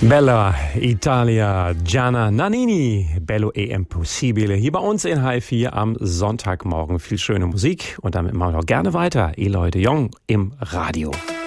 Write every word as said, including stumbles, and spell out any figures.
Bella Italia, Gianna Nannini, Bello e Impossibile. Hier bei uns in H vier am Sonntagmorgen. Viel schöne Musik und damit machen wir noch gerne weiter. Eloy de Jong im Radio.